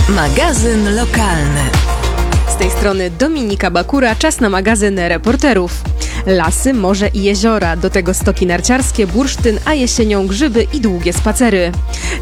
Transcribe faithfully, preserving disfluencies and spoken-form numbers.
Magazyn lokalny. Z tej strony Dominika Bakura, czas na magazyn reporterów. Lasy, morze i jeziora, do tego stoki narciarskie, bursztyn, a jesienią grzyby i długie spacery.